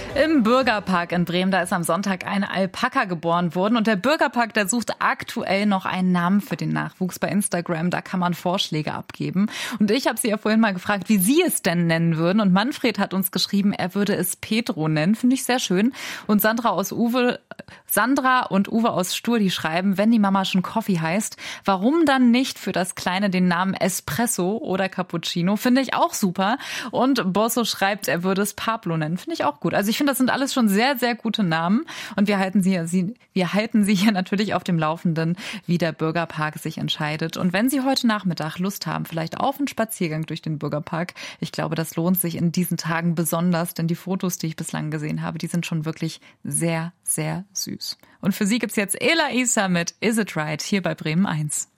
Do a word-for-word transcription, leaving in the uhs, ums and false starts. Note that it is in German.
Im Bürgerpark in Bremen, da ist am Sonntag ein Alpaka geboren worden. Und der Bürgerpark, der sucht aktuell noch einen Namen für den Nachwuchs bei Instagram. Da kann man Vorschläge abgeben. Und ich habe sie ja vorhin mal gefragt, wie sie es denn nennen würden. Und Manfred hat uns geschrieben, er würde es Pedro nennen. Finde ich sehr schön. Und Sandra aus Uwe, Sandra und Uwe aus Stur, die schreiben, wenn die Mama schon Coffee heißt, warum dann nicht für das Kleine den Namen Espresso oder Cappuccino? Finde ich auch super. Und Bosso schreibt, er würde es Pablo nennen. Finde ich auch gut. Also ich finde, das sind alles schon sehr, sehr gute Namen. Und wir halten sie, sie, wir halten sie hier natürlich auf dem Laufenden, wie der Bürgerpark sich entscheidet. Und wenn Sie heute Nachmittag Lust haben, vielleicht auf einen Spaziergang durch den Bürgerpark, ich glaube, das lohnt sich in diesen Tagen besonders, denn die Fotos, die ich bislang gesehen habe, die sind schon wirklich sehr, sehr süß. Und für Sie gibt's jetzt Ela Issa mit Is It Right hier bei Bremen eins.